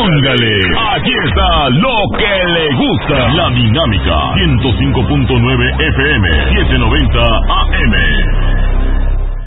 Póngale. Aquí está lo que le gusta. La Dinámica 105.9 FM 790 AM.